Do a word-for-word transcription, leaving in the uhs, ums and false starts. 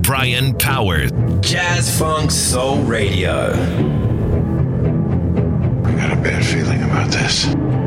Brian Powers. Jazz Funk Soul Radio. I got a bad feeling about this.